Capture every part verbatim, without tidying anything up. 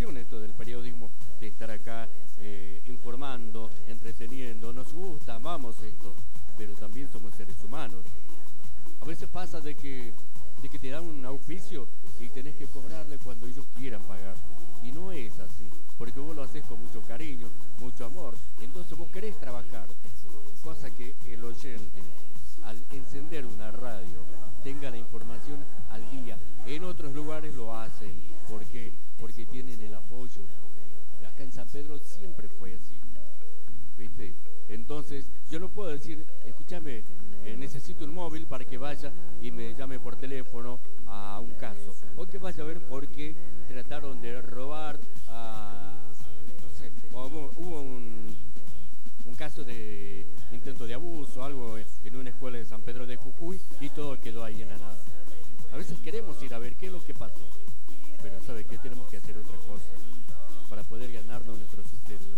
vocación esto del periodismo, de estar acá eh, informando, entreteniendo. Nos gusta, amamos esto, pero también somos seres humanos. A veces pasa de que, de que te dan un auspicio y tenés que cobrarle cuando ellos quieran pagarte. Y no es así, porque vos lo haces con mucho cariño, mucho amor. Entonces vos querés trabajar, cosa que el oyente, al encender una radio, tenga la información al día. En otros lugares lo hacen. ¿Por qué? Porque tienen el apoyo. Acá en San Pedro siempre fue así. ¿Viste? Entonces, yo no puedo decir, escúchame, eh, necesito un móvil para que vaya y me llame por teléfono a un caso. O que vaya a ver por qué trataron de robar a, no sé, hubo, hubo un, un caso de intento de abuso, algo en una escuela de San Pedro de Jujuy, y todo quedó ahí en la nada. A veces queremos ir a ver qué es lo que pasó, pero ¿sabe qué? Tenemos que hacer otra cosa para poder ganarnos nuestro sustento.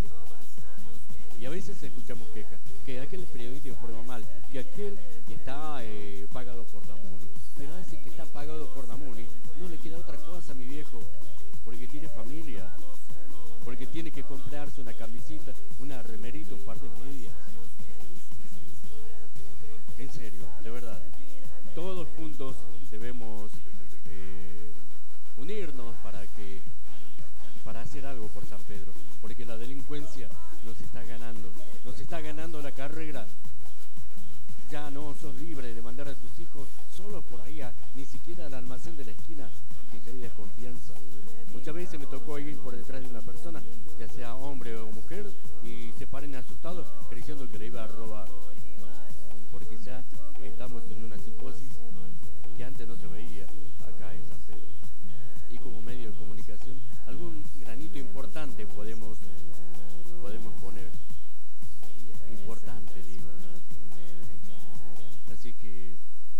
Y a veces escuchamos quejas, que aquel periodista informa mal, que aquel está eh, pagado por la MUNI. Pero a ese que está pagado por la MUNI no le queda otra cosa, mi viejo, porque tiene familia, porque tiene que comprarse una camisita, una remerita, un par de medias. En serio, de verdad, todos juntos debemos eh, unirnos para que para hacer algo por San Pedro, porque la delincuencia nos está ganando, nos está ganando la carrera. Ya no sos libre de mandar a tus hijos solos por ahí, a, ni siquiera al almacén de la esquina, que ya hay desconfianza. Muchas veces me tocó ir por detrás de una persona, ya sea hombre o mujer, y se paren asustados creyendo que le iba a robar, porque ya estamos en una psicosis que antes no se veía acá en San Pedro. Y como medio de comunicación, algún granito importante podemos, podemos poner. Importante, digo. Así que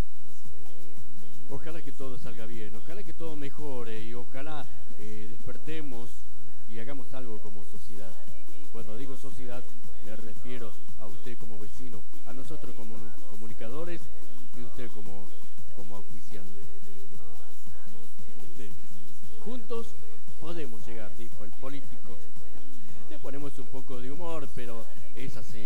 ojalá que todo salga bien, ojalá que todo mejore y ojalá eh, despertemos y hagamos algo como sociedad. Cuando digo sociedad me refiero a usted como vecino, a nosotros como comunicadores y usted como, como auspiciante. Este, juntos podemos llegar, dijo el político. Le ponemos un poco de humor, pero es así.